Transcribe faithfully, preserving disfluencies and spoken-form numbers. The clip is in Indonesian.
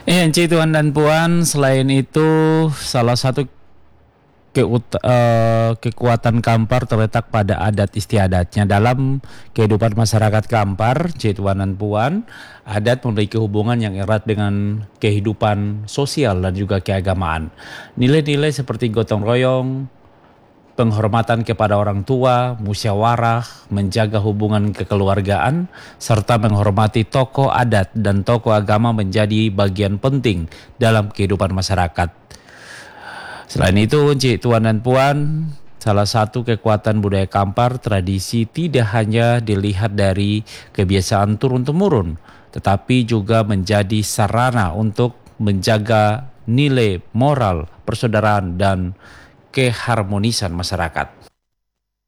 Eh, Ci, Tuan dan Puan, selain itu salah satu keut- eh, kekuatan Kampar terletak pada adat istiadatnya. Dalam kehidupan masyarakat Kampar, Ci, Tuan dan Puan, adat memiliki hubungan yang erat dengan kehidupan sosial dan juga keagamaan. Nilai-nilai seperti gotong royong, penghormatan kepada orang tua, musyawarah, menjaga hubungan kekeluargaan, serta menghormati tokoh adat dan tokoh agama menjadi bagian penting dalam kehidupan masyarakat. Selain itu, Cik Tuan dan Puan, salah satu kekuatan budaya Kampar, tradisi tidak hanya dilihat dari kebiasaan turun-temurun, tetapi juga menjadi sarana untuk menjaga nilai moral, persaudaraan, dan keharmonisan masyarakat.